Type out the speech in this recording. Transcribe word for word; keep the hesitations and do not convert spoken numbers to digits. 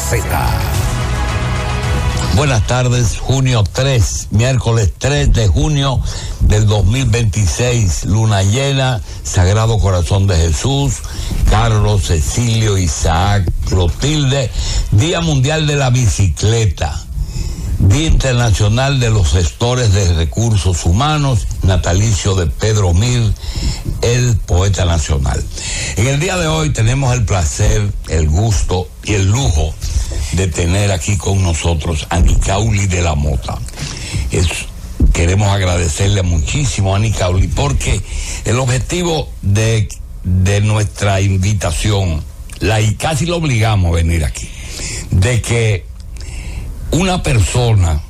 Z. Buenas tardes, junio tres, miércoles tres de junio del dos mil veintiséis, luna llena, Sagrado Corazón de Jesús, Carlos, Cecilio, Isaac, Clotilde, Día Mundial de la Bicicleta, Día Internacional de los Gestores de Recursos Humanos, natalicio de Pedro Mir, el poeta nacional. En el día de hoy tenemos el placer, el gusto y el lujo de tener aquí con nosotros a Nicauli de la Mota. Es, queremos agradecerle muchísimo a Nicauli porque el objetivo de, de nuestra invitación, la, y casi lo obligamos a venir aquí, de que una persona